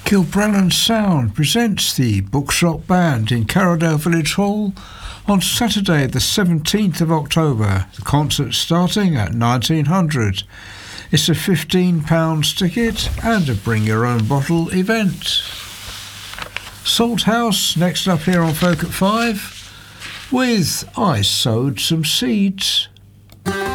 Kilbrellan Sound presents the Bookshop Band in Carradale Village Hall on Saturday the 17th of October. The concert starting at 1900. It's a £15 ticket and a bring your own bottle event. Salthouse next up here on Folk at 5 with I Sowed Some Seeds.